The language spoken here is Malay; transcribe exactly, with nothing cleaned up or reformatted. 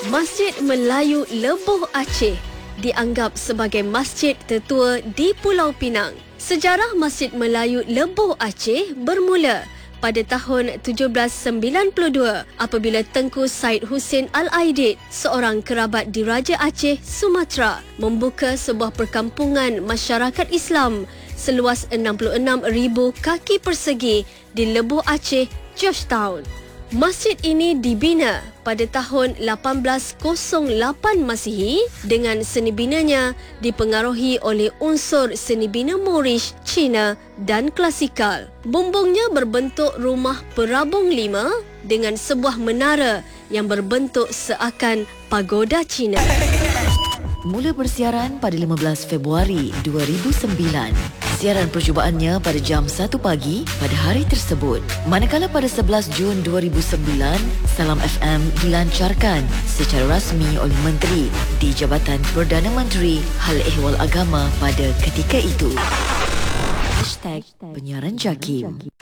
Masjid Melayu Lebuh Aceh dianggap sebagai masjid tertua di Pulau Pinang. Sejarah Masjid Melayu Lebuh Aceh bermula pada tahun tujuh belas sembilan puluh dua apabila Tengku Said Hussein Al-Aidid, seorang kerabat diraja Aceh, Sumatra, membuka sebuah perkampungan masyarakat Islam seluas enam puluh enam ribu kaki persegi di Lebuh Aceh, Georgetown. Masjid ini dibina pada tahun lapan belas kosong lapan Masihi dengan seni binanya dipengaruhi oleh unsur seni bina Moorish, Cina dan klasikal. Bumbungnya berbentuk rumah perabung lima dengan sebuah menara yang berbentuk seakan pagoda Cina. Mula bersiaran pada lima belas Februari dua ribu sembilan. Siaran percubaannya pada jam satu pagi pada hari tersebut. Manakala pada sebelas Jun dua ribu sembilan, Salam F M dilancarkan secara rasmi oleh Menteri di Jabatan Perdana Menteri Hal Ehwal Agama pada ketika itu. Hashtag Penyiaran Jakim.